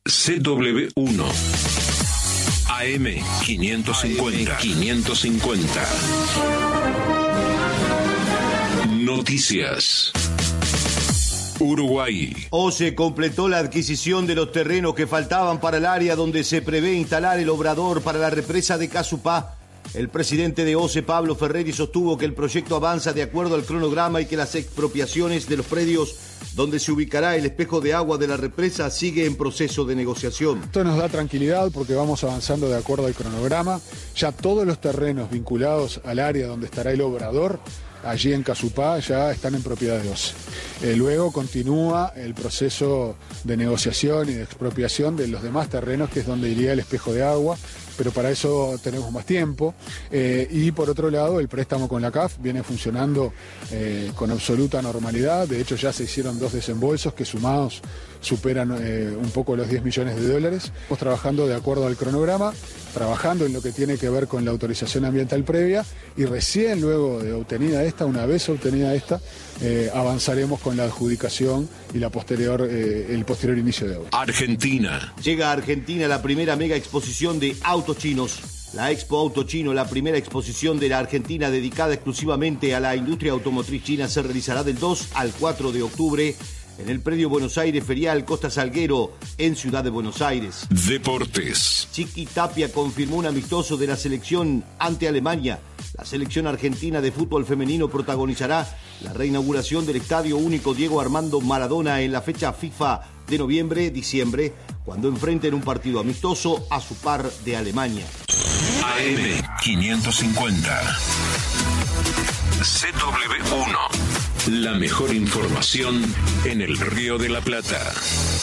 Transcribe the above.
CW1 AM550. Noticias. Uruguay. OCE completó la adquisición de los terrenos que faltaban para el área donde se prevé instalar el obrador para la represa de Casupá. El presidente de OCE, Pablo Ferreri, sostuvo que el proyecto avanza de acuerdo al cronograma y que las expropiaciones de los predios donde se ubicará el espejo de agua de la represa sigue en proceso de negociación. Esto nos da tranquilidad porque vamos avanzando de acuerdo al cronograma. Ya todos los terrenos vinculados al área donde estará el obrador, allí en Casupá, ya están en propiedad de OCE. Luego continúa el proceso de negociación y de expropiación de los demás terrenos, que es donde iría el espejo de agua, pero para eso tenemos más tiempo. Y por otro lado, el préstamo con la CAF viene funcionando con absoluta normalidad. De hecho, ya se hicieron 2 desembolsos que sumados superan un poco los $10 millones. Estamos trabajando de acuerdo al cronograma, trabajando en lo que tiene que ver con la autorización ambiental previa, y recién luego de una vez obtenida esta, avanzaremos con la adjudicación y el posterior inicio de obra. Argentina. Llega a Argentina la primera mega exposición de autos chinos. La Expo Auto Chino, la primera exposición de la Argentina dedicada exclusivamente a la industria automotriz china, se realizará del 2 al 4 de octubre en el predio Buenos Aires Ferial Costa Salguero, en Ciudad de Buenos Aires. Deportes. Chiqui Tapia confirmó un amistoso de la selección ante Alemania. La selección argentina de fútbol femenino protagonizará la reinauguración del Estadio Único Diego Armando Maradona en la fecha FIFA de noviembre-diciembre, cuando enfrenten un partido amistoso a su par de Alemania. AM550. CW1. La mejor información en el Río de la Plata.